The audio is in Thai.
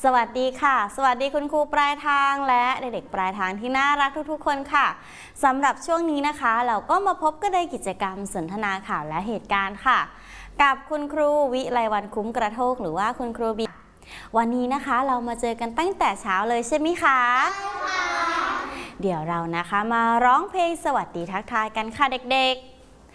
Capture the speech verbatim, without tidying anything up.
สวัสดีค่ะสวัสดีคุณครูปลายทางและเด็กๆปลายทางที่น่ารักทุกๆคนค่ะสำหรับช่วงนี้นะคะเราก็มาพบกันในกิจกรรมสนทนาข่าวและเหตุการณ์ค่ะกับคุณครูวิไลวรรณคุ้มกระโทกหรือว่าคุณครูบีวันนี้นะคะเรามาเจอกันตั้งแต่เช้าเลยใช่ไหมคะใช่ค่ะเดี๋ยวเรานะคะมาร้องเพลงสวัสดีทักทายกันค่ะเด็กๆ